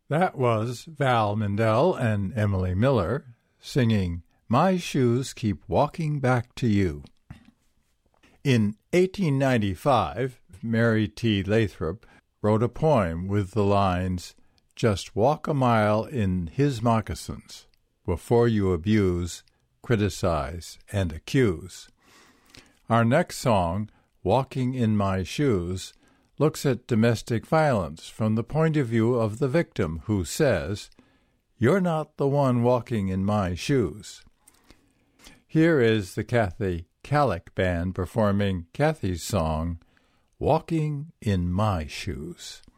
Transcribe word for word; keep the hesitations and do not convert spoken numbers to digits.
That was Val Mindell and Emily Miller singing My Shoes Keep Walking Back to You. In eighteen ninety-five, Mary T. Lathrop wrote a poem with the lines, "Just walk a mile in his moccasins before you abuse, criticize, and accuse." Our next song, Walking in My Shoes, looks at domestic violence from the point of view of the victim who says, "You're not the one walking in my shoes." Here is the Kathy Kallick Band performing Kathy's song, Walking in My Shoes.